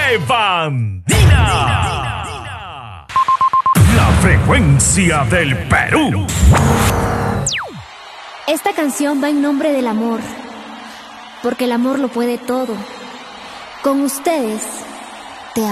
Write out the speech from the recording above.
de Bandina. La frecuencia del Perú. Esta canción va en nombre del amor, porque el amor lo puede todo. Con ustedes,